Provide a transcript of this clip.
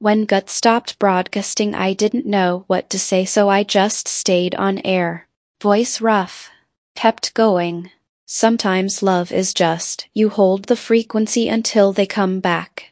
When Gut stopped broadcasting, I didn't know what to say, so I just stayed on air. Voice rough. Kept going. Sometimes love is just, you hold the frequency until they come back.